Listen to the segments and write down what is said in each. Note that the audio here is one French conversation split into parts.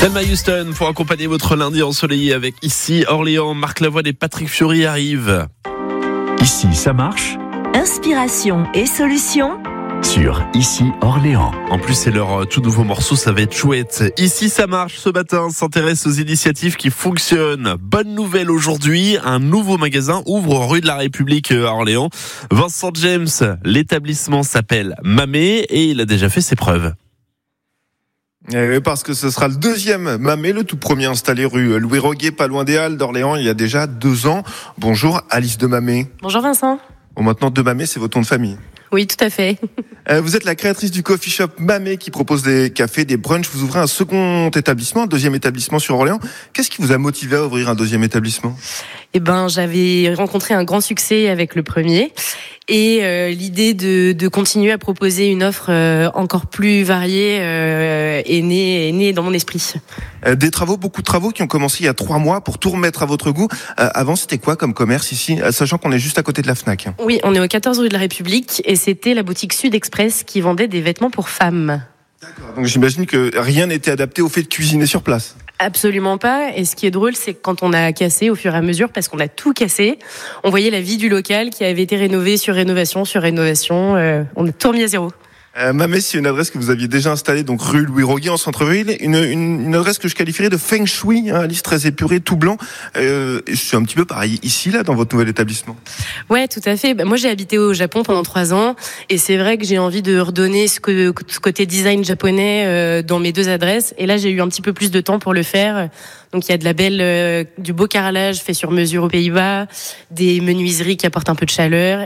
Thelma Houston pour accompagner votre lundi ensoleillé avec Ici Orléans. Marc Lavoine et Patrick Fiori arrivent. Ici, ça marche. Inspiration et solutions Sur Ici Orléans. En plus, c'est leur tout nouveau morceau, ça va être chouette. Ici, ça marche. Ce matin, s'intéresse aux initiatives qui fonctionnent. Bonne nouvelle aujourd'hui, un nouveau magasin ouvre rue de la République à Orléans. Vincent James, l'établissement s'appelle Mamé et il a déjà fait ses preuves. Parce que ce sera le deuxième Mamé, le tout premier installé rue Louis Roguet, pas loin des Halles d'Orléans, il y a déjà 2 ans. Bonjour Alice de Mamé. Bonjour Vincent. Bon, maintenant de Mamé, c'est votre nom de famille. Oui, tout à fait. Vous êtes la créatrice du coffee shop Mamé qui propose des cafés, des brunchs. Vous ouvrez un second établissement, un deuxième établissement sur Orléans. Qu'est-ce qui vous a motivé à ouvrir un deuxième établissement ? J'avais rencontré un grand succès avec le premier. Et l'idée de continuer à proposer une offre encore plus variée est née dans mon esprit. Beaucoup de travaux qui ont commencé il y a 3 mois pour tout remettre à votre goût. Avant, c'était quoi comme commerce ici, sachant qu'on est juste à côté de la Fnac ? Oui, on est au 14 rue de la République et c'était la boutique Sud Express qui vendait des vêtements pour femmes. D'accord. Donc j'imagine que rien n'était adapté au fait de cuisiner sur place. Absolument pas. Et ce qui est drôle, c'est que quand on a cassé au fur et à mesure, parce qu'on a tout cassé, on voyait la vie du local qui avait été rénové sur rénovation. On a tout remis à zéro. Mamé, c'est une adresse que vous aviez déjà installée, donc rue Louis Roguet en centre-ville. Une adresse que je qualifierais de feng shui, Alice, très épurée, tout blanc. C'est un petit peu pareil ici, là, dans votre nouvel établissement. Ouais, tout à fait. Moi, j'ai habité au Japon pendant 3 ans. Et c'est vrai que j'ai envie de redonner ce côté design japonais dans mes 2 adresses. Et là, j'ai eu un petit peu plus de temps pour le faire. Donc, il y a du beau carrelage fait sur mesure aux Pays-Bas, des menuiseries qui apportent un peu de chaleur.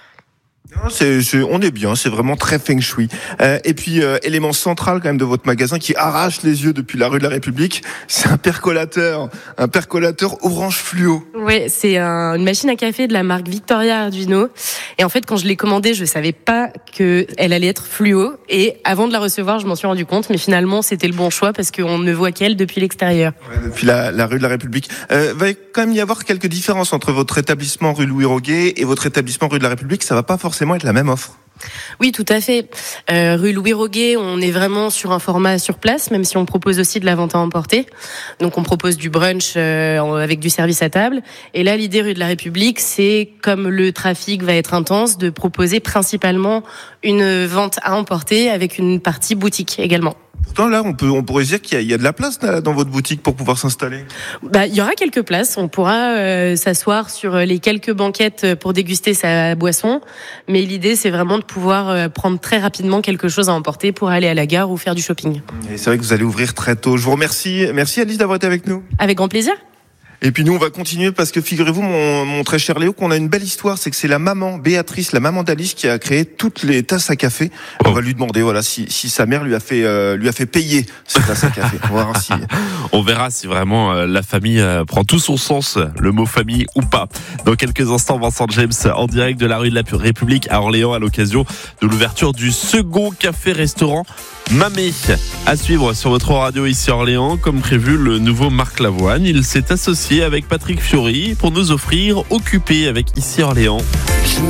On est bien, c'est vraiment très feng shui. Et puis, élément central quand même de votre magasin qui arrache les yeux depuis la rue de la République, c'est un percolateur orange fluo. Ouais, c'est une machine à café de la marque Victoria Arduino. Et en fait, quand je l'ai commandée, je savais pas que elle allait être fluo. Et avant de la recevoir, je m'en suis rendu compte. Mais finalement, c'était le bon choix parce qu'on ne voit qu'elle depuis l'extérieur. Ouais, depuis la rue de la République. Va quand même y avoir quelques différences entre votre établissement rue Louis Roguet et votre établissement rue de la République. Ça va pas forcément être la même offre. Oui, tout à fait. Rue Louis Roguet, on est vraiment sur un format sur place, même si on propose aussi de la vente à emporter. Donc, on propose du brunch avec du service à table. Et là, l'idée rue de la République, c'est, comme le trafic va être intense, de proposer principalement une vente à emporter avec une partie boutique également. Pourtant, là, on pourrait dire qu'il y a de la place là, dans votre boutique pour pouvoir s'installer. Il y aura quelques places. On pourra s'asseoir sur les quelques banquettes pour déguster sa boisson. Mais l'idée, c'est vraiment de pouvoir prendre très rapidement quelque chose à emporter pour aller à la gare ou faire du shopping. Et c'est vrai que vous allez ouvrir très tôt. Je vous remercie. Merci Alice d'avoir été avec nous. Avec grand plaisir. Et puis nous, on va continuer parce que figurez-vous, mon très cher Léo, qu'on a une belle histoire. C'est que c'est la maman, Béatrice, la maman d'Alice, qui a créé toutes les tasses à café. On va lui demander, si sa mère lui a fait payer ces tasses à café. On verra si vraiment la famille prend tout son sens, le mot famille ou pas. Dans quelques instants, Vincent James en direct de la rue de la République à Orléans à l'occasion de l'ouverture du second café-restaurant Mamé. À suivre sur votre radio ici à Orléans, comme prévu, le nouveau Marc Lavoine. Il s'est associé avec Patrick Fiori pour nous offrir Occupé avec Ici Orléans.